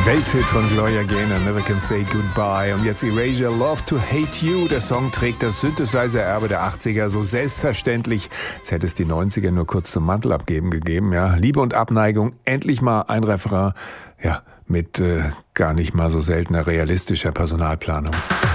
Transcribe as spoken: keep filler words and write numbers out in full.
Welthit von Gloria Gaynor, Never Can Say Goodbye. Und jetzt Erasure, Love to Hate You. Der Song trägt das Synthesizer-Erbe der achtziger so selbstverständlich, als hätte es die neunziger nur kurz zum Mantel abgeben gegeben. Ja, Liebe und Abneigung, endlich mal ein Refrain, ja, mit äh, gar nicht mal so seltener realistischer Personalplanung.